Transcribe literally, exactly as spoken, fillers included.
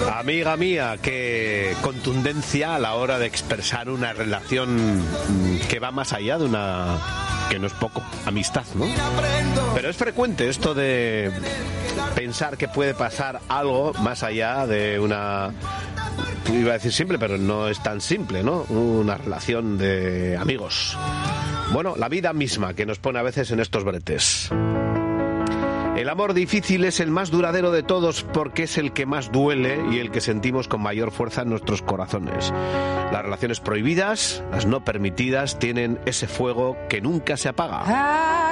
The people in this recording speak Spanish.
Amiga mía, qué contundencia a la hora de expresar una relación que va más allá de una, que no es poco, amistad, ¿no? Pero es frecuente esto de pensar que puede pasar algo más allá de una, iba a decir simple, pero no es tan simple, ¿no? Una relación de amigos. Bueno, la vida misma que nos pone a veces en estos bretes. El amor difícil es el más duradero de todos porque es el que más duele y el que sentimos con mayor fuerza en nuestros corazones. Las relaciones prohibidas, las no permitidas, tienen ese fuego que nunca se apaga.